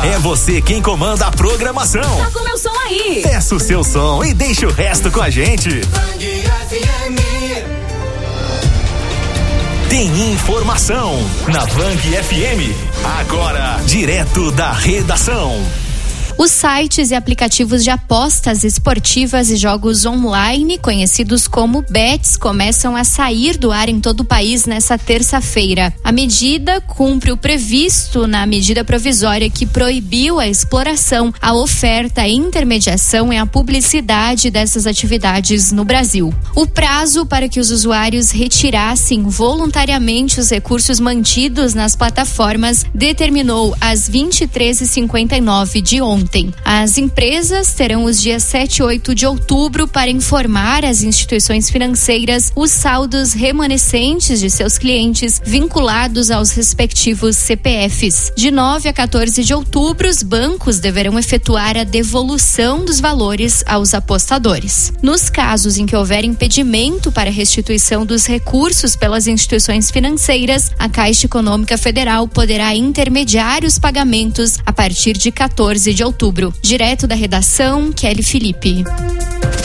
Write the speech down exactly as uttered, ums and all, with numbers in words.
É você quem comanda a programação. Tá com meu som aí. Peça o seu som e deixa o resto com a gente. Tem informação na Vang F M. Agora, direto da redação. Os sites e aplicativos de apostas esportivas e jogos online, conhecidos como bets, começam a sair do ar em todo o país nesta terça-feira. A medida cumpre o previsto na medida provisória que proibiu a exploração, a oferta, a intermediação e a publicidade dessas atividades no Brasil. O prazo para que os usuários retirassem voluntariamente os recursos mantidos nas plataformas determinou às vinte e três e cinquenta e nove de ontem. As empresas terão os dias sete e oito de outubro para informar às instituições financeiras os saldos remanescentes de seus clientes vinculados aos respectivos C P Fs. De nove a quatorze de outubro, os bancos deverão efetuar a devolução dos valores aos apostadores. Nos casos em que houver impedimento para a restituição dos recursos pelas instituições financeiras, a Caixa Econômica Federal poderá intermediar os pagamentos a partir de quatorze de outubro. Direto da redação, Kelly Felipe.